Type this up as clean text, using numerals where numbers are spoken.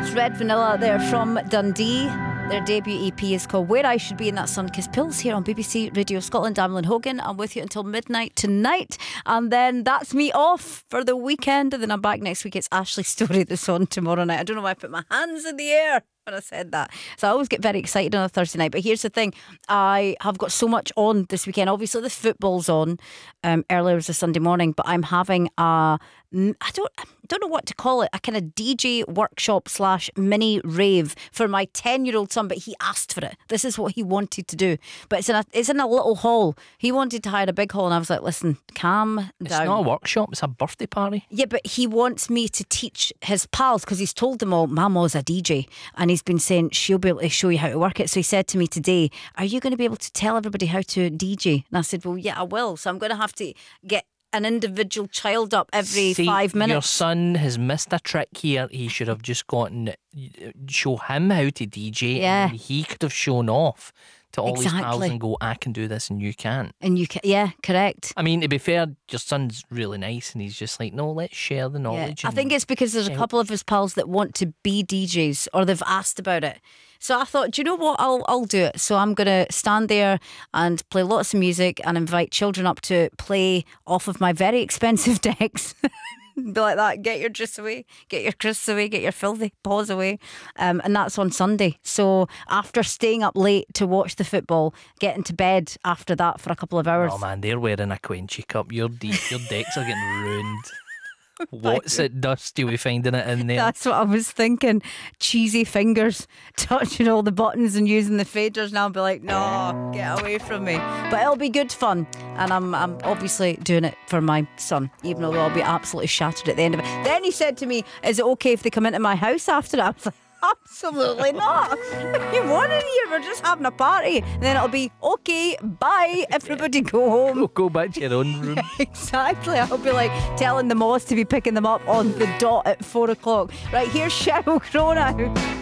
It's Red Vanilla there from Dundee. Their debut EP is called Where I Should Be in That Sun Kissed Pills here on BBC Radio Scotland. I'm Lynn Hogan. I'm with you until midnight tonight. And then that's me off for the weekend. And then I'm back next week. It's Ashley's Story that's on tomorrow night. I don't know why I put my hands in the air when I said that. So I always get very excited on a Thursday night. But here's the thing. I have got so much on this weekend. Obviously the football's on. Earlier was a Sunday morning. But I'm having I don't know what to call it, a kind of DJ workshop / mini rave for my 10-year-old son, but he asked for it. This is what he wanted to do. But it's in a little hall. He wanted to hire a big hall and I was like, listen, calm down. It's not a workshop, it's a birthday party. Yeah, but he wants me to teach his pals because he's told them all, Mama's a DJ, and he's been saying she'll be able to show you how to work it. So he said to me today, are you going to be able to tell everybody how to DJ? And I said, well, yeah, I will. So I'm going to have to get an individual child up every 5 minutes. Your son has missed a trick here. He should have just gotten show him how to DJ. Yeah. And he could have shown off to all his pals Exactly. and go, I can do this and you can't. And you can, yeah, correct. I mean, to be fair, your son's really nice and he's just like, no, let's share the Yeah. knowledge. I think it's because there's a couple of his pals that want to be DJs or they've asked about it. So I thought, do you know what? I'll do it. So I'm going to stand there and play lots of music and invite children up to play off of my very expensive decks. Be like that. Get your juice away, get your crisps away, get your filthy paws away. And that's on Sunday. So after staying up late to watch the football, getting to bed after that for a couple of hours. Oh man, they're wearing a Quenchy cup. Your decks are getting ruined. What's it dusty we finding it in there? That's what I was thinking. Cheesy fingers touching all the buttons and using the faders. Now I'll be like, no, get away from me. But it'll be good fun. And I'm obviously doing it for my son, even though I'll be absolutely shattered at the end of it. Then he said to me, is it okay if they come into my house after that? I was like, absolutely not. You want in here? We're just having a party. And then it'll be, okay, bye, everybody go home. Go back to your own room. Exactly. I'll be like telling the moths to be picking them up on the dot at 4 o'clock. Right, here's Sheryl Crow now.